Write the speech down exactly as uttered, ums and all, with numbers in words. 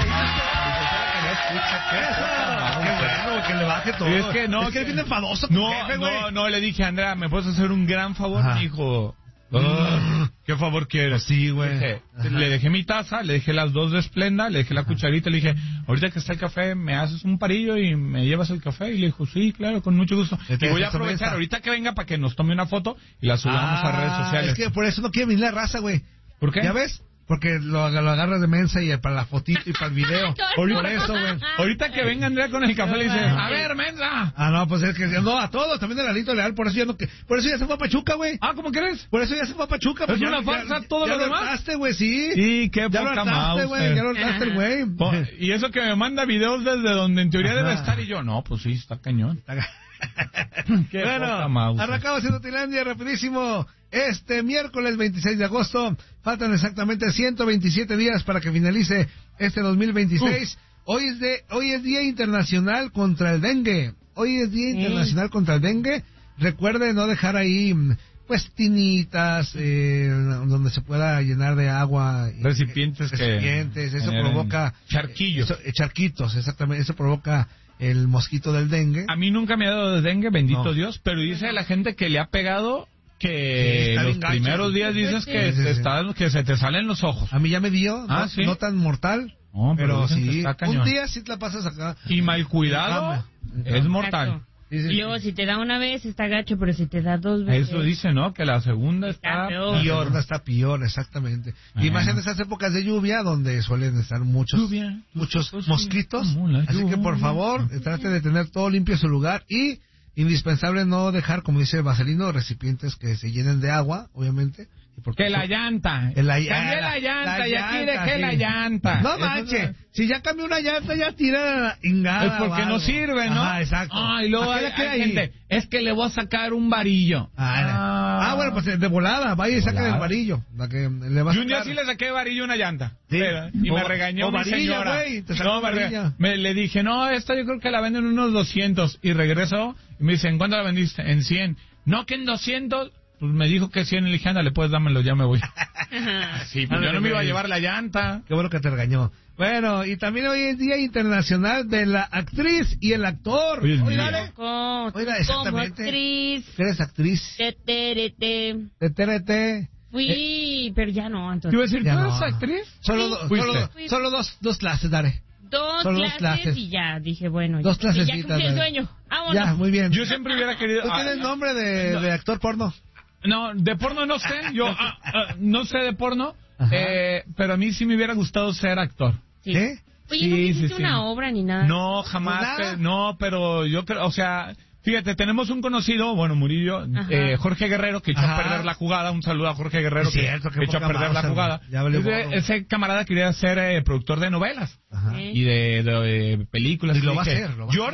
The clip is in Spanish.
Que le baje todo. Es que no, es que es bien enfadoso. No, jefe, no, no, le dije, Andrea, ¿me puedes hacer un gran favor? Ajá. Me dijo, oh, ¿qué favor quieres? Pues sí, güey. Dije, le dejé mi taza, le dejé las dos de Splenda, le dejé la Ajá. cucharita, le dije, ahorita que está el café, ¿me haces un parillo y me llevas el café? Y le dijo, sí, claro, con mucho gusto. Y voy a aprovechar ahorita que venga para que nos tome una foto y la subamos ah, a redes sociales. Es que por eso no quiere venir la raza, güey. ¿Por qué? ¿Ya ves? Porque lo, lo agarras de mensa y para la fotito y para el video. Por eso, güey. Ahorita que venga Andrea con el café le dice, a ver, mensa. Ah, no, pues es que no, a todos, también el Alito Leal, por eso ya no, que, por eso ya se fue a Pachuca, güey. Ah, ¿cómo crees? Por eso ya se fue a Pachuca. Pues ¿Es ya, una ya, farsa ya, todo ya lo demás? Ya lo hartaste, güey, sí. Sí, qué ya lo poca hartaste, güey, mouse. ya lo hartaste, el güey. Oh, y eso que me manda videos desde donde en teoría Ajá. debe estar y yo, no, pues sí, está cañón. Qué poca Bueno, mouse. arrancamos en Utilandia rapidísimo. Este miércoles veintiséis de agosto, faltan exactamente ciento veintisiete días para que finalice este dos mil veintiséis. Uh. Hoy es de, hoy es Día Internacional contra el Dengue. Hoy es Día Internacional mm. contra el Dengue. Recuerde no dejar ahí, pues, tinitas, eh, donde se pueda llenar de agua. Recipientes, eh, recipientes, que eso provoca... Charquillos. Eso, eh, charquitos, exactamente, eso provoca el mosquito del dengue. A mí nunca me ha dado de dengue, bendito no. Dios, pero dice la gente que le ha pegado que sí, los primeros días dices sí, que, sí, te sí. Está, que se te salen los ojos. A mí ya me dio, ah, no, ¿sí? no tan mortal, no, pero, pero sí, un un día sí te la pasas acá. Y mal cuidado es mortal. Sí, sí, y luego si te da una vez está gacho, pero si te da dos veces... Eso dice, ¿no? Que la segunda está, está peor. La segunda está peor, exactamente. Ah. Y más en esas épocas de lluvia donde suelen estar muchos lluvia, muchos pues, mosquitos. Así lluvia. que por favor, trate de tener todo limpio en su lugar y indispensable no dejar, como dice Vaselino, recipientes que se llenen de agua, obviamente. Que la llanta. La, Cambié la llanta la y aquí llanta, dejé sí. la llanta. No manches, si ya cambió una llanta ya tira ingada. Es porque no sirve, ¿no? Ah, exacto. Ah, y luego hay, hay gente, es que le voy a sacar un varillo. Ah, ah. ah bueno, pues de volada, vaya y saca el varillo. La que le va a y un día sí le saqué varillo a una llanta. Sí. Pero, y o, me regañó o mi varilla, señora. Wey, te no, me, me le dije, no, esta yo creo que la venden en unos doscientos. Y regresó y me dice, ¿en cuánto la vendiste? En cien. No, que en doscientos. Pues me dijo que cien, le dije, ándale, pues dámelo, ya me voy. Sí, pues yo no me iba a llevar la llanta. Qué bueno que te regañó. Bueno, y también hoy es Día Internacional de la Actriz y el Actor. Oye, Oígale. Oiga, exactamente. Como actriz. ¿Eres actriz? De T R T. De T R T. Fui, eh, pero ya no, entonces. ¿Te iba a decir, ya ¿tú no. eres actriz? Solo, Sí, do, fuiste. solo, solo dos, dos clases, Dare. Dos Solo clases, dos clases y ya dije, bueno. Dos ya, clases. ya cumplí el sueño. Vámonos. Ya, muy bien. Yo siempre hubiera querido... ¿Tú tienes ah, nombre de, no. de actor porno? No, de porno no sé, yo ah, ah, no sé de porno, eh, pero a mí sí me hubiera gustado ser actor. Sí. ¿Eh? Oye, Sí, ¿no hiciste sí, sí. una obra ni nada? No, jamás, ¿Nada? pe- no, pero yo creo, o sea, fíjate, tenemos un conocido, bueno, Murillo, eh, Jorge Guerrero, que echó Ajá. a perder la jugada, un saludo a Jorge Guerrero, Es cierto, que, qué echó a poca perder la mouse, jugada. ya valió ese, gorro. ese camarada quería ser eh, productor de novelas Ajá. Sí. y de, de, de películas. Y lo va a dije, hacer, lo va a yo